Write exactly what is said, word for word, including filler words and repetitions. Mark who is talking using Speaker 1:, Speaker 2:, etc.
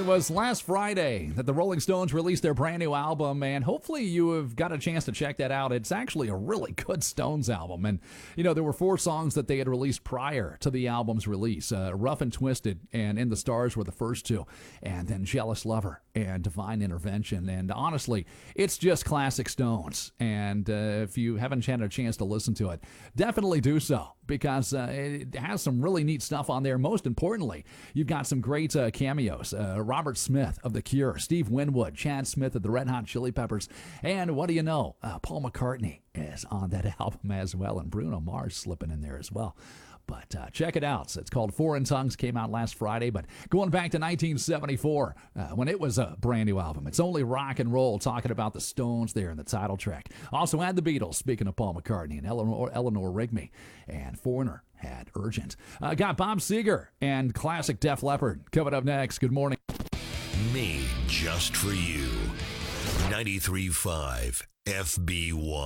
Speaker 1: was last Friday that the Rolling Stones released their brand new album, and hopefully you have got a chance to check that out. It's actually a really good Stones album, and you know there were four songs that they had released prior to the album's release. Uh, Rough and Twisted and In the Stars were the first two, and then Jealous Lover and Divine Intervention. And honestly, it's just classic Stones, and uh, if you haven't had a chance to listen to it, definitely do so, because uh, it has some really neat stuff on there. Most importantly, you've got some great uh, cameos. Uh, Robert Smith of The Cure, Steve Winwood, Chad Smith of the Red Hot Chili Peppers, and what do you know, uh, Paul McCartney is on that album as well, and Bruno Mars slipping in there as well. But uh, check it out. It's called Foreign Tongues, came out last Friday, but going back to nineteen seventy-four, uh, when it was a brand new album. It's Only Rock and Roll, talking about the Stones there in the title track. Also had the Beatles, speaking of Paul McCartney, and Eleanor, Eleanor Rigby, and Foreigner had Urgent. Uh, got Bob Seger and classic Def Leppard coming up next. Good morning.
Speaker 2: Me, just for you. ninety-three point five F B Y.